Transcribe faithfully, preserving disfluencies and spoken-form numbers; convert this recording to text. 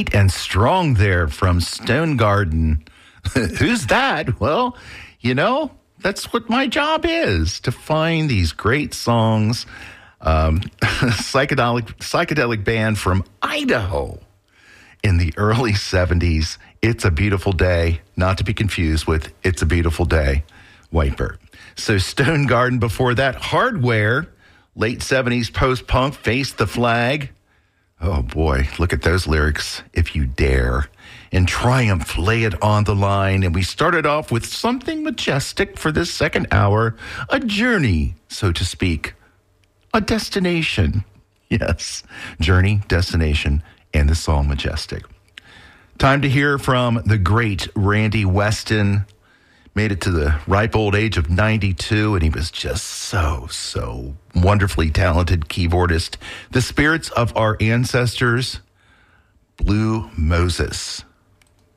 Sweet and Strong there from Stone Garden. Who's that? Well, you know, that's what my job is, to find these great songs. Um, psychedelic psychedelic band from Idaho in the early seventies. It's a Beautiful Day, not to be confused with It's a Beautiful Day, Whitebird. So Stone Garden before that. Hardware, late seventies post-punk, Face the Flag. Oh boy, look at those lyrics, If You Dare. And Triumph, Lay It on the Line. And we started off with something majestic for this second hour, a journey, so to speak, a destination. Yes, journey, destination, and the song Majestic. Time to hear from the great Randy Weston. Made it to the ripe old age of ninety-two, and he was just so, so wonderfully talented keyboardist. The Spirits of Our Ancestors, Blue Moses.